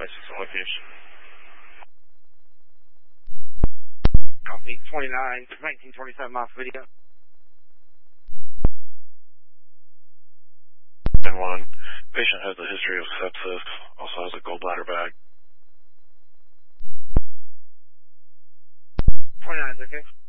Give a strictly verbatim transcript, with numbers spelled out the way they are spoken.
license and location. Copy, twenty-nine, nineteen twenty-seven off video. And one, patient has a history of sepsis, also has a gallbladder bag. twenty-nine, okay?